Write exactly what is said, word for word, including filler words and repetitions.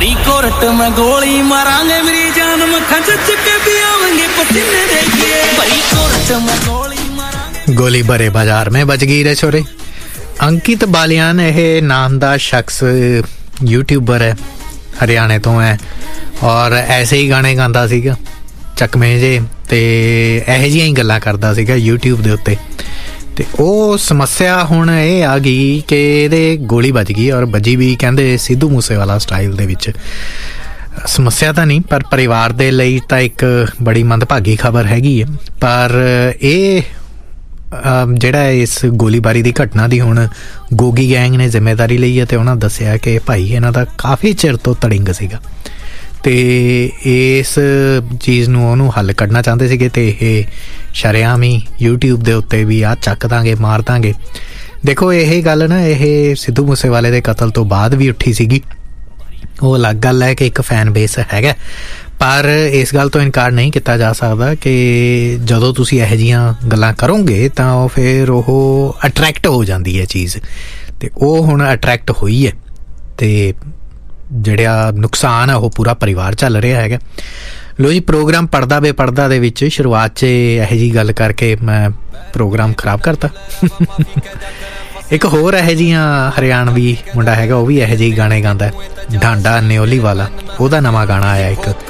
ਭਰੀ ਕੋਰਟ ਮੈਂ ਗੋਲੀ ਮਾਰਾਂਗੇ ਮੇਰੀ ਜਾਨ ਮੱਖਾਂ ਚ ਕੇ ਵੀ ਆਵਾਂਗੇ ਪਸੀਨੇ ਦੇਖੀਏ ਭਰੀ ਕੋਰਟ ਮੈਂ ਗੋਲੀ ਮਾਰਾਂਗੇ। गोली भरे बाजार में बज गई रे छोरे। अंकित बालियान यह नाम का शख्स यूट्यूबर है, हरियाणे तो है और ऐसे ही गाने गाता सीगा चकमे जे ते ਇਹੋ ਜਿਹੀਆਂ ਹੀ ਗੱਲਾਂ ਕਰਦਾ ਸੀਗਾ यूट्यूब ਦੇ ਉੱਤੇ। ਤੇ ਉਹ ਸਮੱਸਿਆ ਹੁਣ ਇਹ ਆ ਗਈ ਕਿ ਇਹਦੇ ਗੋਲੀ ਵੱਜ ਗਈ ਔਰ ਵੱਜੀ ਵੀ ਕਹਿੰਦੇ ਸਿੱਧੂ ਮੂਸੇਵਾਲਾ ਸਟਾਈਲ ਦੇ ਵਿੱਚ। ਸਮੱਸਿਆ ਤਾਂ ਨਹੀਂ ਪਰ ਪਰਿਵਾਰ ਦੇ ਲਈ ਤਾਂ ਇੱਕ ਬੜੀ ਮੰਦਭਾਗੀ ਖਬਰ ਹੈਗੀ ਹੈ। ਪਰ ਇਹ ਜਿਹੜਾ ਇਸ ਗੋਲੀਬਾਰੀ ਦੀ ਘਟਨਾ ਦੀ ਹੁਣ ਗੋਗੀ ਗੈਂਗ ਨੇ ਜ਼ਿੰਮੇਵਾਰੀ ਲਈ ਹੈ ਅਤੇ ਉਹਨਾਂ ਦੱਸਿਆ ਕਿ ਭਾਈ ਇਹਨਾਂ ਦਾ ਕਾਫੀ ਚਿਰ ਤੋਂ ਤੜਿੰਗ ਸੀਗਾ ਅਤੇ ਇਸ ਚੀਜ਼ ਨੂੰ ਉਹਨੂੰ ਹੱਲ ਕੱਢਣਾ ਚਾਹੁੰਦੇ ਸੀਗੇ ਅਤੇ ਇਹ ਸ਼ਰੇਆਮ ਹੀ ਯੂਟਿਊਬ ਦੇ ਉੱਤੇ ਵੀ ਆਹ ਚੱਕ ਦਾਂਗੇ ਮਾਰ ਦਾਂਗੇ। ਦੇਖੋ ਇਹ ਗੱਲ ਨਾ ਇਹ ਸਿੱਧੂ ਮੂਸੇਵਾਲੇ ਦੇ ਕਤਲ ਤੋਂ ਬਾਅਦ ਵੀ ਉੱਠੀ ਸੀਗੀ, ਉਹ ਅਲੱਗ ਗੱਲ ਹੈ ਕਿ ਇੱਕ ਫੈਨ ਬੇਸ ਹੈਗਾ, ਪਰ ਇਸ ਗੱਲ ਤੋਂ ਇਨਕਾਰ ਨਹੀਂ ਕੀਤਾ ਜਾ ਸਕਦਾ ਕਿ ਜਦੋਂ ਤੁਸੀਂ ਇਹੋ ਜਿਹੀਆਂ ਗੱਲਾਂ ਕਰੋਗੇ ਤਾਂ ਉਹ ਫਿਰ ਉਹ ਅਟਰੈਕਟ ਹੋ ਜਾਂਦੀ ਹੈ ਚੀਜ਼, ਅਤੇ ਉਹ ਹੁਣ ਅਟਰੈਕਟ ਹੋਈ ਹੈ ਅਤੇ ਜਿਹੜਾ ਨੁਕਸਾਨ ਹੈ ਉਹ ਪੂਰਾ ਪਰਿਵਾਰ ਝੱਲ ਰਿਹਾ ਹੈਗਾ। ਲੋ ਜੀ, ਪ੍ਰੋਗਰਾਮ ਪੜ੍ਹਦਾ ਬੇ ਪੜ੍ਹਦਾ ਦੇ ਵਿੱਚ ਸ਼ੁਰੂਆਤ 'ਚ ਇਹੋ ਜਿਹੀ ਗੱਲ ਕਰਕੇ ਮੈਂ ਪ੍ਰੋਗਰਾਮ ਖਰਾਬ ਕਰਤਾ। ਇੱਕ ਹੋਰ ਇਹੋ ਜਿਹੀਆਂ ਹਰਿਆਣਵੀ ਮੁੰਡਾ ਹੈਗਾ, ਉਹ ਵੀ ਇਹੋ ਜਿਹੇ ਗਾਣੇ ਗਾਉਂਦਾ, ਡਾਂਡਾ ਨਿਓਲੀ ਵਾਲਾ, ਉਹਦਾ ਨਵਾਂ ਗਾਣਾ ਆਇਆ ਇੱਕ।